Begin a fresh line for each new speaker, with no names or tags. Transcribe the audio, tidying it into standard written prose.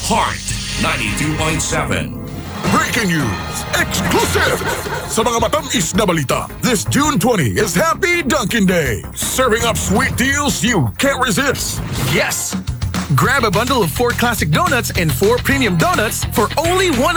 Heart 92.7.
Breaking news! Exclusive! Sa mga matamis na balita, this June 20 is Happy Dunkin' Day. Serving up sweet deals you can't resist.
Yes! Grab a bundle of 4 classic donuts and 4 premium donuts for only